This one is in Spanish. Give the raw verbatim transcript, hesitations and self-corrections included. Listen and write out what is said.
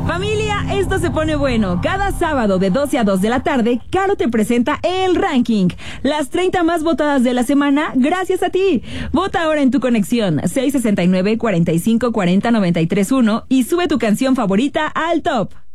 Familia, esto se pone bueno. Cada sábado de doce a dos de la tarde, Caro te presenta el ranking. Las treinta más votadas de la semana, gracias a ti. Vota ahora en tu conexión seis sesenta y nueve, cuarenta y cinco, cuarenta, noventa y tres uno y sube tu canción favorita al top.